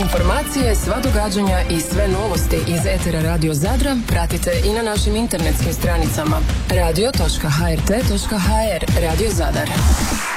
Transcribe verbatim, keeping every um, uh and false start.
Informacije, sva događanja i sve novosti iz etera Radio Zadra pratite i na našim internetskim stranicama radio točka h r t točka h r. Radio Zadar.